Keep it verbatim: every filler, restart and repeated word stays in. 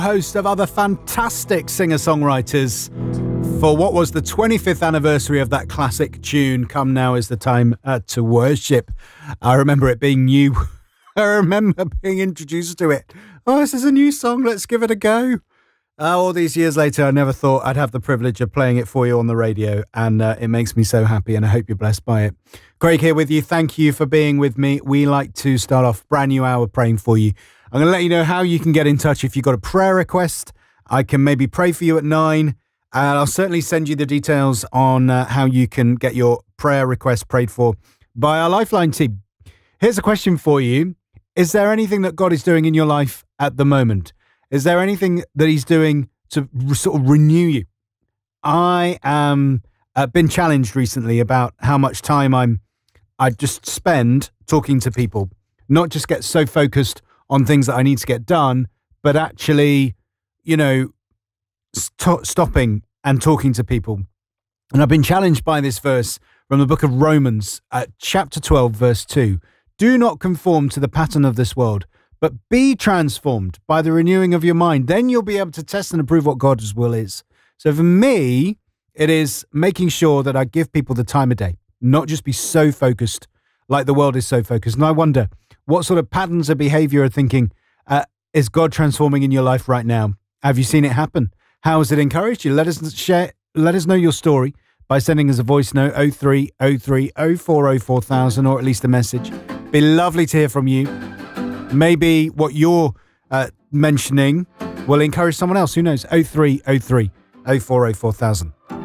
Host of other fantastic singer-songwriters for what was the twenty-fifth anniversary of that classic tune, Come Now Is the Time uh, to Worship. I remember it being new. I remember being introduced to it. Oh, this is a new song. Let's give it a go. Uh, all these years later, I never thought I'd have the privilege of playing it for you on the radio, and uh, it makes me so happy, and I hope you're blessed by it. Craig here with you. Thank you for being with me. We like to start off brand new hour praying for you. I'm going to let you know how you can get in touch if you've got a prayer request. I can maybe pray for you at nine, and I'll certainly send you the details on uh, how you can get your prayer request prayed for by our Lifeline team. Here's a question for you. Is there anything that God is doing in your life at the moment? Is there anything that he's doing to re- sort of renew you? I am uh, been challenged recently about how much time I'm I just spend talking to people, not just get so focused on things that I need to get done, but actually, you know, st- stopping and talking to people. And I've been challenged by this verse from the book of Romans, uh, chapter twelve, verse two. Do not conform to the pattern of this world, but be transformed by the renewing of your mind. Then you'll be able to test and approve what God's will is. So for me, it is making sure that I give people the time of day, not just be so focused like the world is so focused. And I wonder, what sort of patterns of behavior or thinking uh, is God transforming in your life right now? Have you seen it happen? How has it encouraged you? Let us share. Let us know your story by sending us a voice note oh three oh three oh four oh four thousand, or at least a message. Be lovely to hear from you. Maybe what you're uh, mentioning will encourage someone else. Who knows? oh three oh three oh four oh four thousand.